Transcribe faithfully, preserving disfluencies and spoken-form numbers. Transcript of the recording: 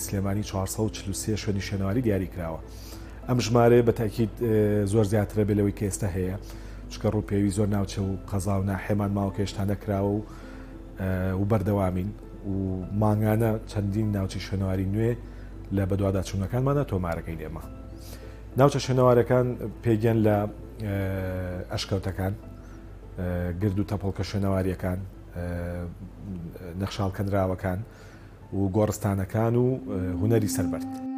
سلێمانی چوار سەد و چل و سێ شوێنی شوێنەواری دیاری کراوە. ئەم ژمارە بە تاکید زۆر زیاترە بێ لەوەی کە ئێستا هەیە، چکە ڕووپێوی زۆر ناوچە و قەزا و ناحێمان ماوە کە هێشتا نەکراوە و و بەردەوامین و مانگانە چەندین ناوچی شوێنەواری نوێ لە بەدووادا چوونەکانمانە تۆمارەکەی لێمە. ناوچە شوێنەوارەکان پێگەن لە ئەشکەوتەکان، گرد و تەپڵکە شوێنەواریەکان، نەخشاڵکەندراوەکان و گۆڕستانەکان و هونەری سەربەرد.